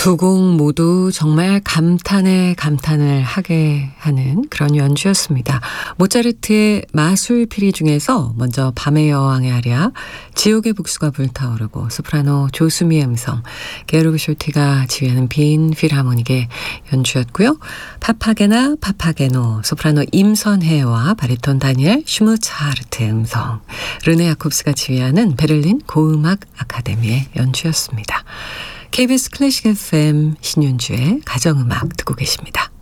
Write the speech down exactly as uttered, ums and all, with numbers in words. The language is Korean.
두 곡 모두 정말 감탄에 감탄을 하게 하는 그런 연주였습니다. 모차르트의 마술피리 중에서 먼저 밤의 여왕의 아리아, 지옥의 북수가 불타오르고 소프라노 조수미의 음성, 게르그 쇼티가 지휘하는 빈 필하모닉의 연주였고요. 파파게나 파파게노, 소프라노 임선혜와 바리톤 다니엘 슈무차르트의 음성, 르네 야콥스가 지휘하는 베를린 고음악 아카데미의 연주였습니다. 케이비에스 클래식 에프엠 신윤주의 가정음악 듣고 계십니다.